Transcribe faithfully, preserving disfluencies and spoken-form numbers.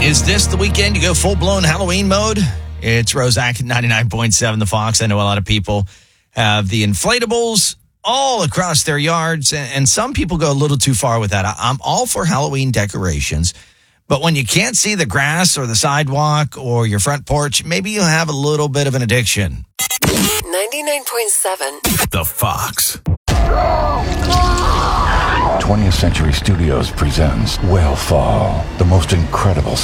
Is this the weekend you go full-blown Halloween mode? It's Roszak at ninety-nine point seven The Fox. I know a lot of people have the inflatables all across their yards, and some people go a little too far with that. I'm all for Halloween decorations, but when you can't see the grass or the sidewalk or your front porch, maybe you have a little bit of an addiction. ninety-nine point seven The Fox. twentieth Century Studios presents Whale Fall, the most incredible